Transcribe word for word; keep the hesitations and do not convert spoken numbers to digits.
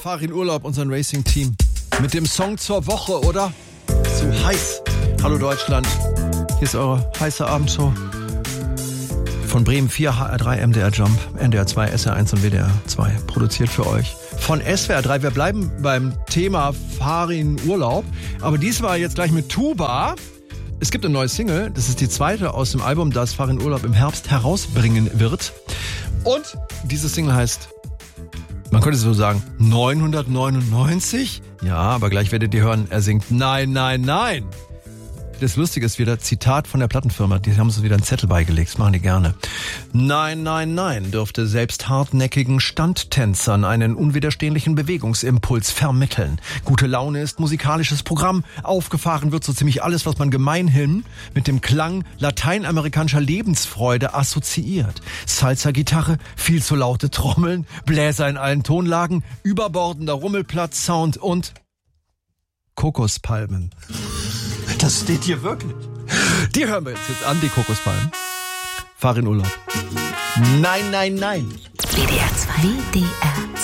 Farin Urlaub, unser Racing-Team. Mit dem Song zur Woche, oder? So heiß. Hallo Deutschland. Hier ist eure heiße Abendshow. Von Bremen vier, H R drei, M D R Jump, N D R zwei, S R eins und W D R zwei. Produziert für euch. Von S W R drei. Wir bleiben beim Thema Farin Urlaub. Aber diesmal jetzt gleich mit Tuba. Es gibt eine neue Single. Das ist die zweite aus dem Album, das Farin Urlaub im Herbst herausbringen wird. Und diese Single heißt, man könnte so sagen, neunhundertneunundneunzig. Ja, aber gleich werdet ihr hören, er singt Nein, nein, nein. Das Lustige ist wieder, Zitat von der Plattenfirma, die haben so wieder einen Zettel beigelegt, das machen die gerne. Nein, nein, nein, dürfte selbst hartnäckigen Standtänzern einen unwiderstehlichen Bewegungsimpuls vermitteln. Gute Laune ist musikalisches Programm, aufgefahren wird so ziemlich alles, was man gemeinhin mit dem Klang lateinamerikanischer Lebensfreude assoziiert. Salsa-Gitarre, viel zu laute Trommeln, Bläser in allen Tonlagen, überbordender Rummelplatz, Sound und Kokospalmen. Das steht hier wirklich. Die hören wir jetzt, jetzt an, die Kokospalmen. Farin Urlaub. Nein, nein, nein. W D R zwei. W D R